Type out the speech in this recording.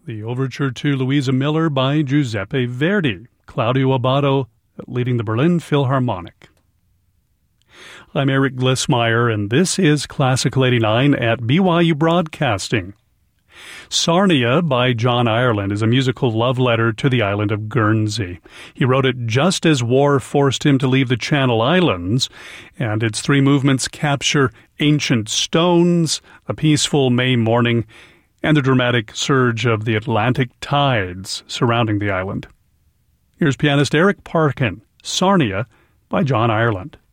The Overture to Louisa Miller by Giuseppe Verdi, Claudio Abbado leading the Berlin Philharmonic. I'm Eric Glissmeyer, and this is Classical 89 at BYU Broadcasting. Sarnia by John Ireland is a musical love letter to the island of Guernsey. He wrote it just as war forced him to leave the Channel Islands, and its three movements capture ancient stones, a peaceful May morning, and the dramatic surge of the Atlantic tides surrounding the island. Here's pianist Eric Parkin, Sarnia by John Ireland.